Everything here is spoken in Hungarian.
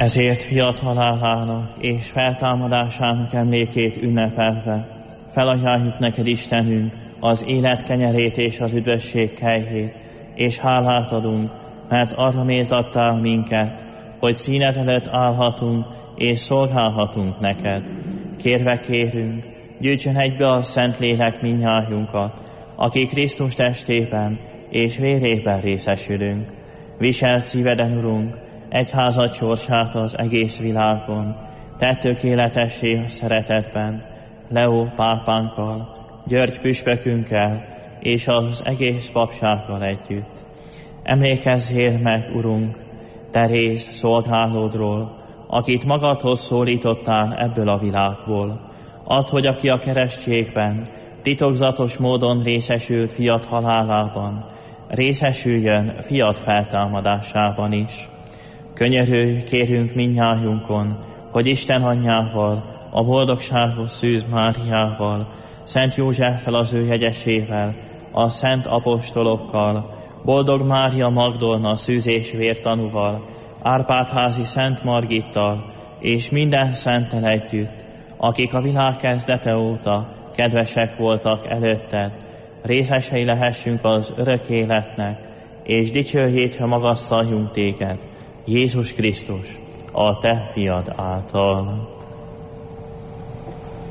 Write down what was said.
Ezért fiat halálának és feltámadásának emlékét ünnepelve felajánljuk neked, Istenünk, az élet kenyerét és az üdvösség kejhét, és hálát adunk, mert arra méltattál minket, hogy színed előtt állhatunk és szolgálhatunk neked. Kérve kérünk, gyűjtsön egybe a Szentlélek mindnyájunkat, aki Krisztus testében és vérében részesülünk. Viselt szíveden, Urunk, egyházad sorsát az egész világon, tedd tökéletessé a szeretetben, Leó pápánkkal, György püspökünkkel és az egész papsággal együtt. Emlékezzél meg, Urunk, Teréz szolgálódról, akit magadhoz szólítottál ebből a világból. Add, hogy aki a keresztségben titokzatos módon részesült fiat halálában, részesüljön fiat feltámadásában is. Könyörülj, kérünk mindnyájunkon, hogy Isten anyjával, a boldogságos Szűz Máriával, Szent Józseffel az ő jegyesével, a szent apostolokkal, Boldog Mária Magdolna szűz és vértanúval, Árpád-házi Szent Margittal és minden szenttel együtt, akik a világ kezdete óta kedvesek voltak előtted, részesei lehessünk az örök életnek, és dicsőjétre magasztaljunk téged, Jézus Krisztus, a te fiad által.